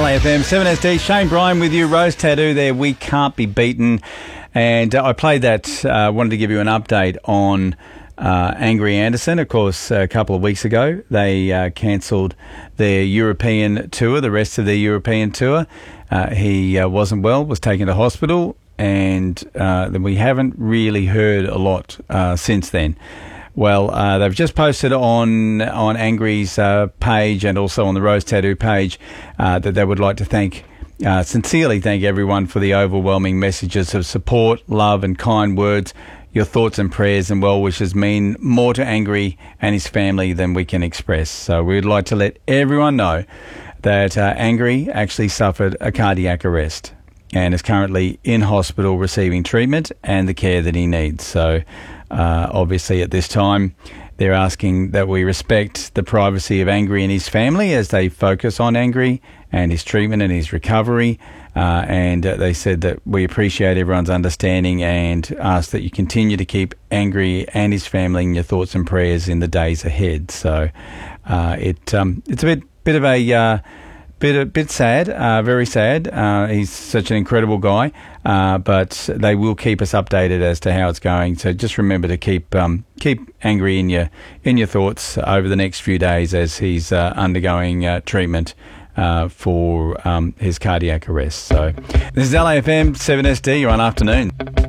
LAFM 7SD, Shane Bryan with you. Rose Tattoo there, We Can't Be Beaten. And I played that, wanted to give you an update on Angry Anderson. Of course, a couple of weeks ago, they cancelled their European tour, the rest of their European tour. He wasn't well, was taken to hospital, and then we haven't really heard a lot since then. Well, they've just posted on Angry's page and also on the Rose Tattoo page that they would like to sincerely thank everyone for the overwhelming messages of support, love and kind words. Your thoughts and prayers and well wishes mean more to Angry and his family than we can express. So we'd like to let everyone know that Angry actually suffered a cardiac arrest and is currently in hospital receiving treatment and the care that he needs. So obviously at this time they're asking that we respect the privacy of Angry and his family as they focus on Angry and his treatment and his recovery. And they said that we appreciate everyone's understanding and ask that you continue to keep Angry and his family in your thoughts and prayers in the days ahead. So it's a bit of a bit sad, very sad. He's such an incredible guy, but they will keep us updated as to how it's going. So just remember to keep Angry in your thoughts over the next few days as he's undergoing treatment for his cardiac arrest. So this is LAFM 7SD. You're on Afternoon.